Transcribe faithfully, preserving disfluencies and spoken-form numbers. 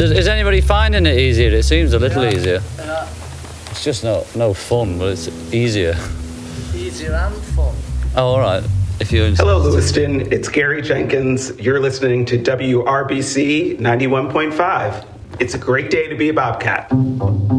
Is, is anybody finding it easier? It seems a little Yeah. easier. Yeah. It's just no, no fun, but it's easier. Easier and fun. Oh, all right. If you're Hello, Lewiston. It's Gary Jenkins. You're listening to W R B C ninety-one point five. It's a great day to be a Bobcat.